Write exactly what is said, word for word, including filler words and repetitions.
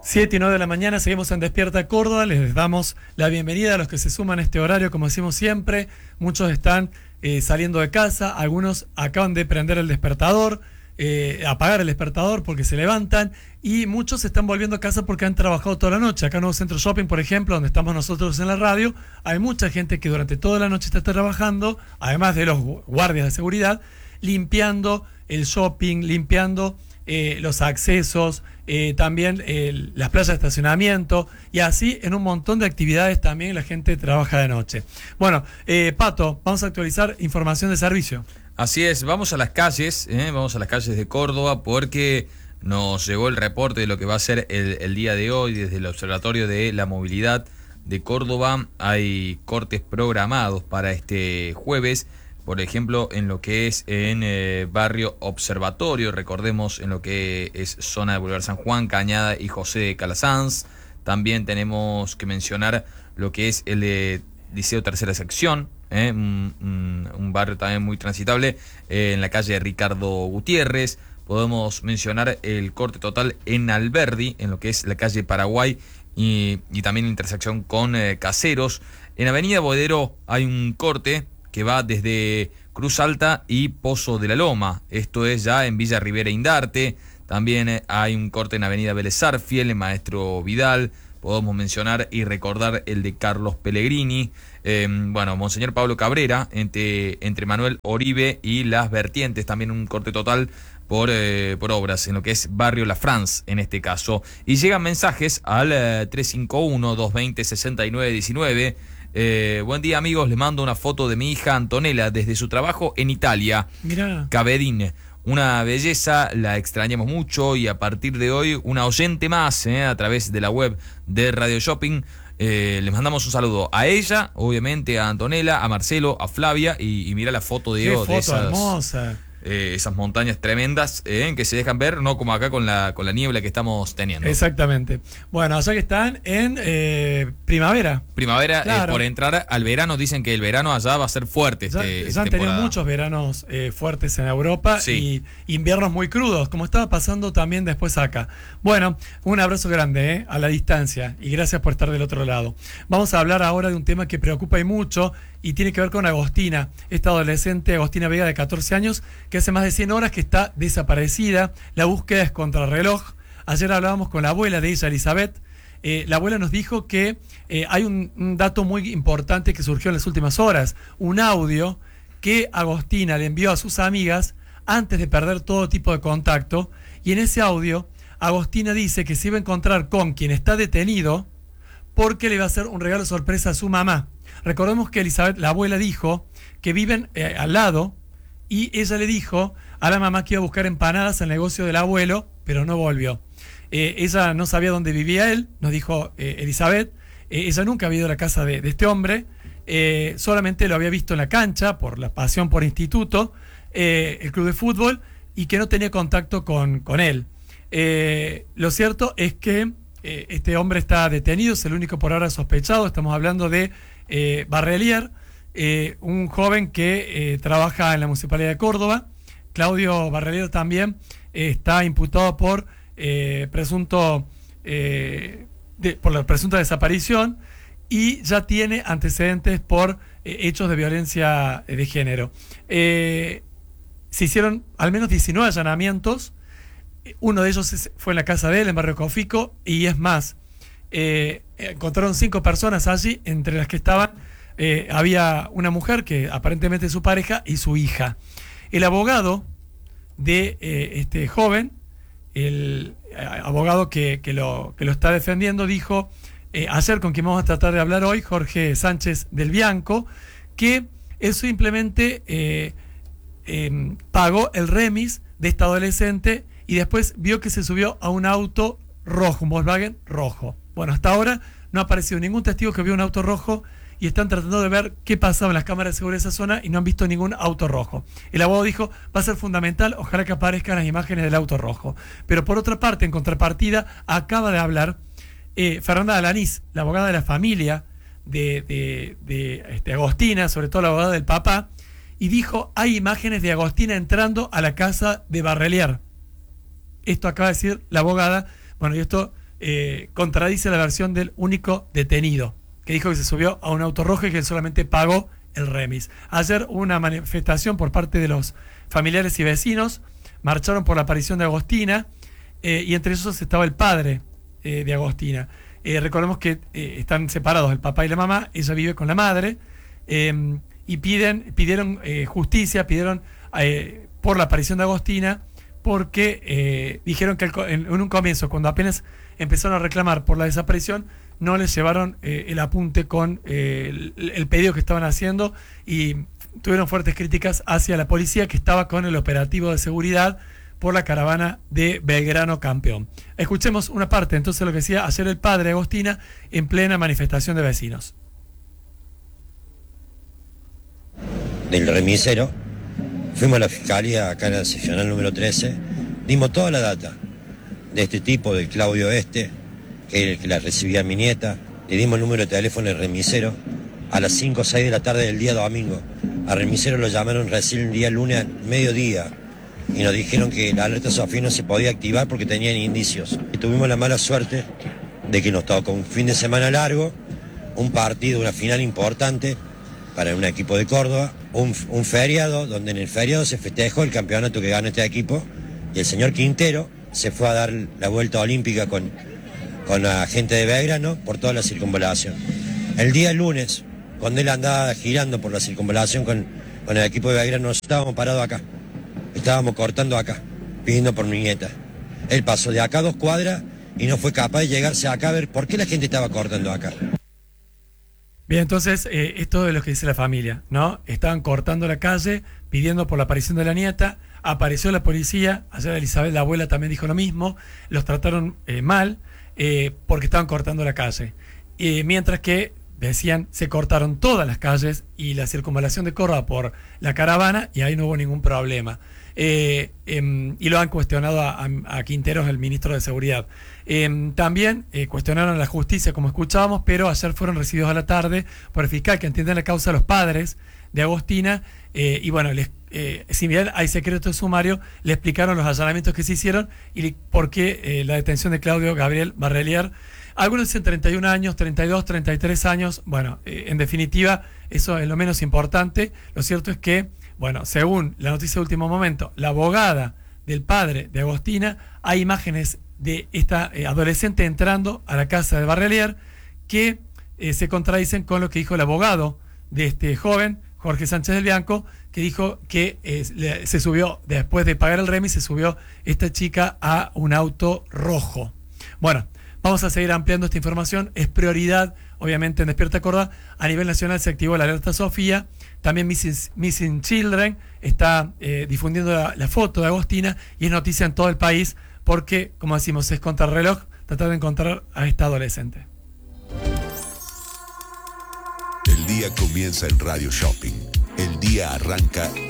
siete y nueve de la mañana, seguimos en Despierta Córdoba. Les damos la bienvenida a los que se suman a este horario, como decimos siempre. Muchos están eh, saliendo de casa, algunos acaban de prender el despertador, eh, apagar el despertador porque se levantan, y muchos se están volviendo a casa porque han trabajado toda la noche. Acá en Nuevo Centro Shopping, por ejemplo, donde estamos nosotros en la radio, hay mucha gente que durante toda la noche está trabajando, además de los guardias de seguridad, limpiando el shopping, limpiando eh, los accesos, eh, también eh, las playas de estacionamiento, y así en un montón de actividades también la gente trabaja de noche. Bueno, eh, Pato, vamos a actualizar información de servicio. Así es, vamos a las calles, ¿eh? vamos a las calles de Córdoba porque nos llegó el reporte de lo que va a ser el, el día de hoy desde el Observatorio de la Movilidad de Córdoba. Hay cortes programados para este jueves. Por ejemplo, en lo que es en eh, Barrio Observatorio, recordemos en lo que es zona de Boulevard San Juan, Cañada y José de Calasanz. También tenemos que mencionar lo que es el eh, Liceo Tercera Sección, eh, un, un, un barrio también muy transitable, eh, en la calle Ricardo Gutiérrez. Podemos mencionar el corte total en Alberdi, en lo que es la calle Paraguay y, y también intersección con eh, Caseros. En Avenida Boedero hay un corte que va desde Cruz Alta y Pozo de la Loma. Esto es ya en Villa Rivera Indarte. También hay un corte en Avenida Vélez Sarsfield, en Maestro Vidal. Podemos mencionar y recordar el de Carlos Pellegrini. Eh, bueno, Monseñor Pablo Cabrera, entre, entre Manuel Oribe y Las Vertientes. También un corte total por, eh, por obras, en lo que es Barrio La France, en este caso. Y llegan mensajes al eh, tres cinco uno, dos dos cero, seis nueve uno nueve. Eh, buen día, amigos, les mando una foto de mi hija Antonella desde su trabajo en Italia. Mirá. Cabedín, una belleza, la extrañamos mucho, y a partir de hoy una oyente más eh, a través de la web de Radio Shopping. Eh, les mandamos un saludo a ella, obviamente a Antonella, a Marcelo, a Flavia, y, y mira la foto de, Qué Diego, foto de esas hermosa. Eh, esas montañas tremendas eh, que se dejan ver, no como acá con la con la niebla que estamos teniendo. Exactamente. Bueno, allá que están en eh, primavera. Primavera, Claro. eh, por entrar al verano, dicen que el verano allá va a ser fuerte. Ya, Este, ya esta han tenido temporada. muchos veranos eh, fuertes en Europa, Sí. y inviernos muy crudos, como estaba pasando también después acá. Bueno, un abrazo grande eh, a la distancia, y gracias por estar del otro lado. Vamos a hablar ahora de un tema que preocupa y mucho, y tiene que ver con Agostina, esta adolescente Agostina Vega de catorce años, que hace más de cien horas que está desaparecida. La búsqueda es contrarreloj. Ayer hablábamos con la abuela de ella, Elizabeth. Eh, la abuela nos dijo que eh, hay un, un dato muy importante que surgió en las últimas horas, un audio que Agostina le envió a sus amigas antes de perder todo tipo de contacto, y en ese audio Agostina dice que se iba a encontrar con quien está detenido porque le va a hacer un regalo sorpresa a su mamá. Recordemos que Elizabeth, la abuela, dijo que viven eh, al lado, y ella le dijo a la mamá que iba a buscar empanadas al negocio del abuelo, pero no volvió. Eh, ella no sabía dónde vivía él, nos dijo eh, Elizabeth. Eh, ella nunca había ido a la casa de, de este hombre, eh, solamente lo había visto en la cancha por la pasión por instituto, eh, el club de fútbol, y que no tenía contacto con, con él. Eh, lo cierto es que eh, este hombre está detenido, es el único por ahora sospechado. Estamos hablando de eh, Barrelier, eh, un joven que eh, trabaja en la Municipalidad de Córdoba. Claudio Barrelier también eh, está imputado por eh, presunto eh, de, por la presunta desaparición, y ya tiene antecedentes por eh, hechos de violencia de género. Eh, se hicieron al menos diecinueve allanamientos. Uno de ellos fue en la casa de él, en Barrio Cofico, y es más, eh, encontraron cinco personas allí, entre las que estaban, eh, había una mujer que aparentemente es su pareja y su hija. El abogado de eh, este joven, el eh, abogado que, que, lo, que lo está defendiendo, dijo eh, ayer, con quien vamos a tratar de hablar hoy, Jorge Sánchez del Bianco, que él simplemente eh, eh, pagó el remis de esta adolescente, y después vio que se subió a un auto rojo, un Volkswagen rojo. Bueno, hasta ahora no ha aparecido ningún testigo que vio un auto rojo, y están tratando de ver qué pasaba en las cámaras de seguridad de esa zona, y no han visto ningún auto rojo. El abogado dijo, va a ser fundamental, ojalá que aparezcan las imágenes del auto rojo. Pero por otra parte, en contrapartida, acaba de hablar eh, Fernanda Alanís, la abogada de la familia de, de, de este, Agostina, sobre todo la abogada del papá, y dijo, hay imágenes de Agostina entrando a la casa de Barrelier. Esto acaba de decir la abogada. Bueno, y esto eh, contradice la versión del único detenido, que dijo que se subió a un auto rojo y que solamente pagó el remis. Ayer hubo una manifestación por parte de los familiares y vecinos, marcharon por la aparición de Agostina, eh, y entre esos estaba el padre eh, de Agostina. Eh, recordemos que eh, están separados el papá y la mamá, ella vive con la madre, eh, y piden, pidieron eh, justicia, pidieron eh, por la aparición de Agostina, porque eh, dijeron que en, en un comienzo, cuando apenas empezaron a reclamar por la desaparición, no les llevaron eh, el apunte con eh, el, el pedido que estaban haciendo, y tuvieron fuertes críticas hacia la policía, que estaba con el operativo de seguridad por la caravana de Belgrano Campeón. Escuchemos una parte entonces de lo que decía ayer el padre de Agostina en plena manifestación de vecinos. Del remisero, fuimos a la fiscalía acá en la seccional número trece, dimos toda la data de este tipo, del Claudio este, que era el que la recibía a mi nieta, le dimos el número de teléfono del remisero a las cinco o seis de la tarde del día domingo. Al remisero lo llamaron recién el día lunes al mediodía y nos dijeron que la alerta SOFIN no se podía activar porque tenían indicios. Y tuvimos la mala suerte de que nos tocó un fin de semana largo, un partido, una final importante para un equipo de Córdoba, un, un feriado, donde en el feriado se festejó el campeonato que ganó este equipo, y el señor Quintero se fue a dar la vuelta olímpica con, con la gente de Belgrano por toda la circunvalación. El día lunes, cuando él andaba girando por la circunvalación con, con el equipo de Belgrano, nosotros estábamos parados acá. Estábamos cortando acá, pidiendo por mi nieta. Él pasó de acá a dos cuadras y no fue capaz de llegarse acá a ver por qué la gente estaba cortando acá. Bien, entonces, eh, esto es lo que dice la familia, ¿no? Estaban cortando la calle, pidiendo por la aparición de la nieta, apareció la policía, ayer Elizabeth, la abuela, también dijo lo mismo, los trataron eh, mal, eh, porque estaban cortando la calle. Eh, mientras que, decían, se cortaron todas las calles y la circunvalación de Córdoba por la caravana, y ahí no hubo ningún problema. Eh, eh, y lo han cuestionado a, a, a Quinteros, el ministro de Seguridad. Eh, también eh, cuestionaron a la justicia, como escuchábamos, pero ayer fueron recibidos a la tarde por el fiscal que entiende la causa a los padres de Agostina, eh, y bueno, les, eh, si bien hay secreto de sumario, le explicaron los allanamientos que se hicieron y por qué eh, la detención de Claudio Gabriel Barrelier. Algunos dicen treinta y un años, treinta y dos, treinta y tres años. Bueno, eh, en definitiva, eso es lo menos importante. Lo cierto es que, bueno, según la noticia de último momento, la abogada del padre de Agostina, hay imágenes de esta eh, adolescente entrando a la casa de Barrelier que eh, se contradicen con lo que dijo el abogado de este joven, Jorge Sánchez del Bianco, que dijo que eh, le, se subió, después de pagar el remis, se subió esta chica a un auto rojo. Bueno, vamos a seguir ampliando esta información. Es prioridad, obviamente, en Despierta Córdoba. A nivel nacional se activó la alerta Sofía. También Missing, Missing Children está eh, difundiendo la, la foto de Agostina, y es noticia en todo el país porque, como decimos, es contrarreloj tratar de encontrar a esta adolescente. El día comienza en Radio Shopping. El día arranca